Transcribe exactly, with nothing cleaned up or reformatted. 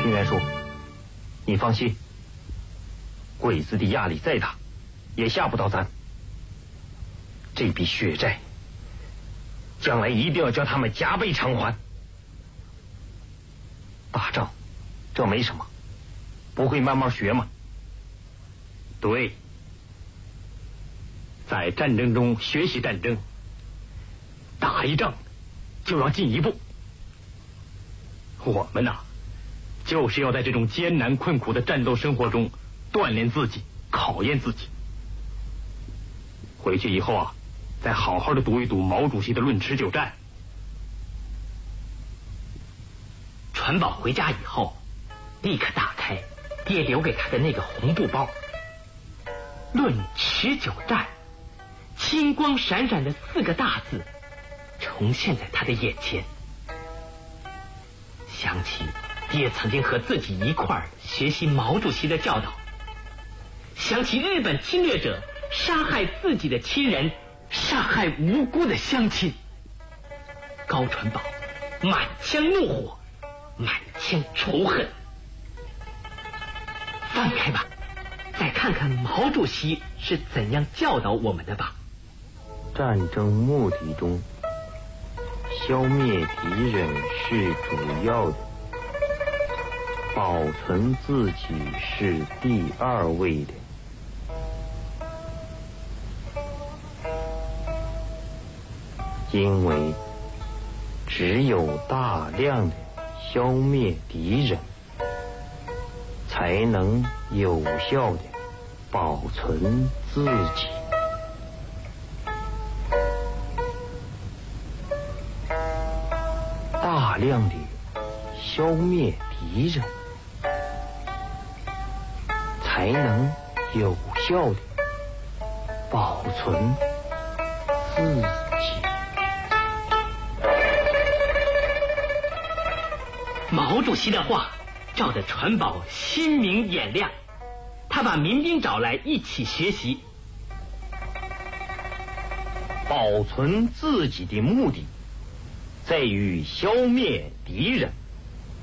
丁元叔，你放心，鬼子的压力再大，也吓不到咱。这笔血债，将来一定要叫他们加倍偿还。打仗，这没什么，不会慢慢学吗？ 对，在战争中学习战争，打一仗就要进一步。我们呐、啊，就是要在这种艰难困苦的战斗生活中锻炼自己，考验自己。回去以后啊，再好好的读一读毛主席的《论持久战》。 传宝回家以后，立刻打开爹留给他的那个红布包，《论持久战》，金光闪闪的四个大字重现在他的眼前。想起爹曾经和自己一块儿学习毛主席的教导，想起日本侵略者杀害自己的亲人，杀害无辜的乡亲，高传宝满腔怒火，满腔仇恨。翻开吧，再看看毛主席是怎样教导我们的吧。 战争目的中，消灭敌人是主要的，保存自己是第二位的。因为只有大量的消灭敌人，才能有效的保存自己。大量的消灭敌人，才能有效的保存自己。 毛主席的话照着传宝心明眼亮，他把民兵找来一起学习。 保存自己的目的在于消灭敌人，